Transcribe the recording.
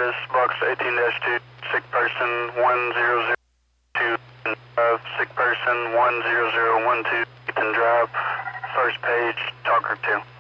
This box 18-2, sick person 1002, sick person 10012, Ethan Drive, first page, Talker 2.